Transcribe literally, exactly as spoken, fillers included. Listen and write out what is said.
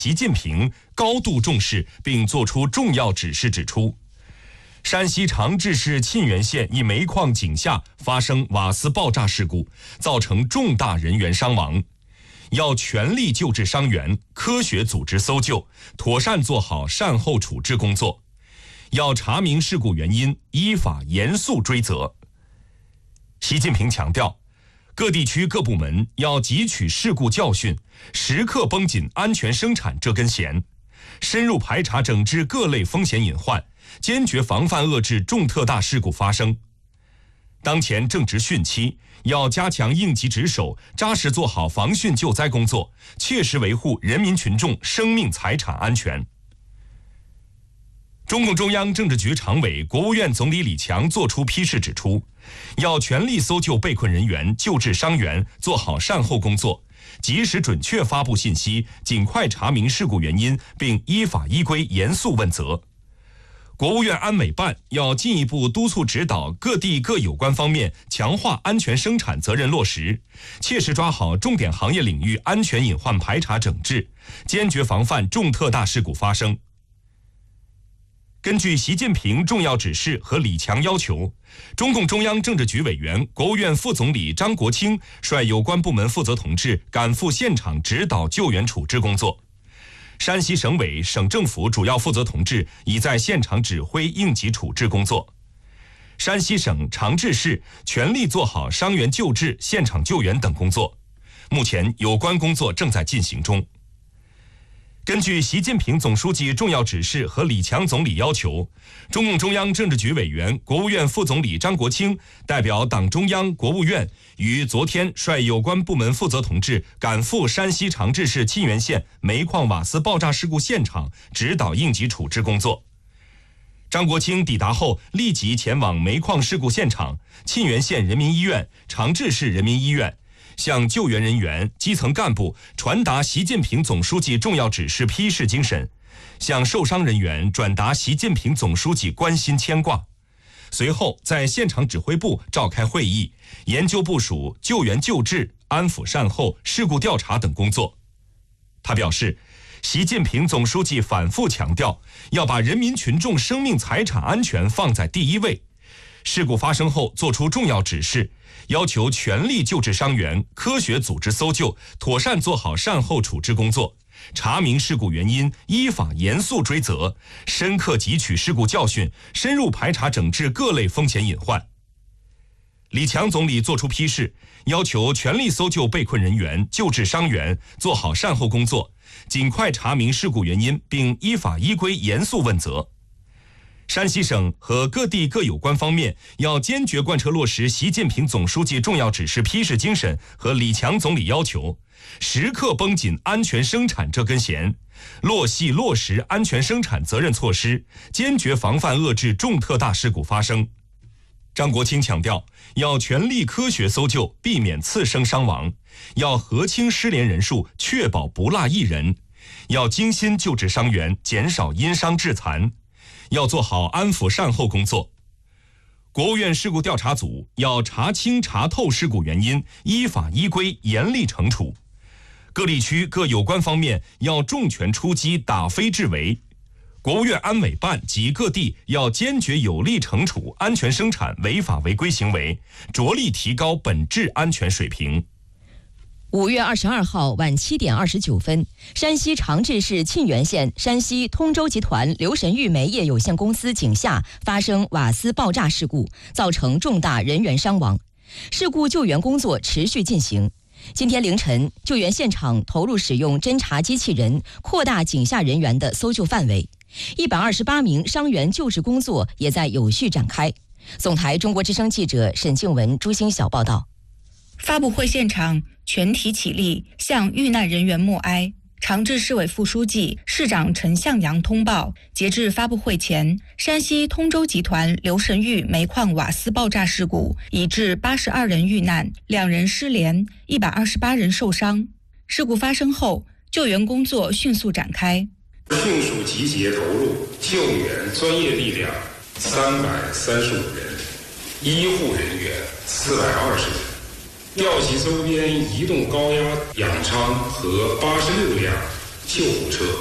习近平高度重视并作出重要指示，指出，山西长治市沁源县一煤矿井下发生瓦斯爆炸事故，造成重大人员伤亡，要全力救治伤员，科学组织搜救，妥善做好善后处置工作，要查明事故原因，依法严肃追责。习近平强调，各地区各部门要汲取事故教训，时刻绷紧安全生产这根弦，深入排查整治各类风险隐患，坚决防范遏制重特大事故发生。当前正值汛期，要加强应急值守，扎实做好防汛救灾工作，切实维护人民群众生命财产安全。中共中央政治局常委、国务院总理李强作出批示指出，要全力搜救被困人员，救治伤员，做好善后工作，及时准确发布信息，尽快查明事故原因，并依法依规严肃问责。国务院安委办要进一步督促指导各地各有关方面强化安全生产责任落实，切实抓好重点行业领域安全隐患排查整治，坚决防范重特大事故发生。根据习近平重要指示和李强要求，中共中央政治局委员、国务院副总理张国清率有关部门负责同志赶赴现场指导救援处置工作。山西省委、省政府主要负责同志已在现场指挥应急处置工作。山西省长治市全力做好伤员救治、现场救援等工作，目前有关工作正在进行中。根据习近平总书记重要指示和李强总理要求，中共中央政治局委员、国务院副总理张国清代表党中央、国务院于昨天率有关部门负责同志赶赴山西长治市沁源县煤矿瓦斯爆炸事故现场，指导应急处置工作。张国清抵达后，立即前往煤矿事故现场、沁源县人民医院、长治市人民医院，向救援人员、基层干部传达习近平总书记重要指示批示精神，向受伤人员转达习近平总书记关心牵挂。随后在现场指挥部召开会议，研究部署救援救治、安抚善后、事故调查等工作。他表示，习近平总书记反复强调，要把人民群众生命财产安全放在第一位。事故发生后作出重要指示，要求全力救治伤员，科学组织搜救，妥善做好善后处置工作，查明事故原因，依法严肃追责，深刻汲取事故教训，深入排查整治各类风险隐患。李强总理作出批示，要求全力搜救被困人员，救治伤员，做好善后工作，尽快查明事故原因，并依法依规严肃问责。山西省和各地各有关方面要坚决贯彻落实习近平总书记重要指示批示精神和李强总理要求，时刻绷紧安全生产这根弦，落细落实安全生产责任措施，坚决防范遏制重特大事故发生。张国清强调，要全力科学搜救，避免次生伤亡，要核清失联人数，确保不落一人，要精心救治伤员，减少因伤致残，要做好安抚善后工作。国务院事故调查组要查清查透事故原因，依法依规严厉惩处。各地区各有关方面要重拳出击，打非治为。国务院安委办及各地要坚决有力惩处安全生产违法违规行为，着力提高本质安全水平。 五月二十二号晚七点二十九分，山西长治市沁源县山西通州集团刘神玉煤业有限公司井下发生瓦斯爆炸事故，造成重大人员伤亡。事故救援工作持续进行。今天凌晨，救援现场投入使用侦察机器人，扩大井下人员的搜救范围。一百二十八名伤员救治工作也在有序展开。总台中国之声记者沈静文、朱星晓报道。 发布会现场，全体起立向遇难人员默哀。长治市委副书记、市长陈向阳通报，截至发布会前，山西通州集团刘神玉煤矿瓦斯爆炸事故已致八十二人遇难，两人失联，一百二十八人受伤。事故发生后，救援工作迅速展开， 迅速集结投入救援专业力量三百三十五人，医护人员四百二十人。调集周边移动高压氧舱和八十六辆救护车。